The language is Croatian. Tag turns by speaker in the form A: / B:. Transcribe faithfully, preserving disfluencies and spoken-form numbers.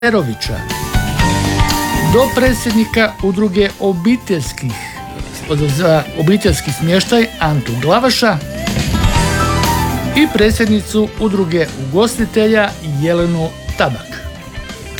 A: Perovića, do predsjednika udruge obiteljskih, za obiteljski smještaj Antu Glavaša i predsjednicu udruge ugostitelja Jelenu Tabak.